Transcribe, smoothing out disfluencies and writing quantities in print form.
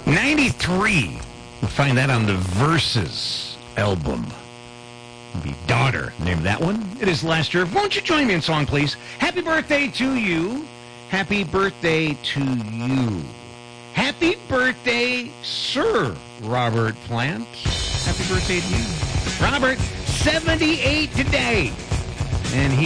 93. You'll find that on the Versus album. Be Daughter, name that one. It is last year. Won't you join me in song, please? Happy birthday to you. Happy birthday to you. Happy birthday, Sir Robert Plant. Happy birthday to you. Robert, 78 today. And he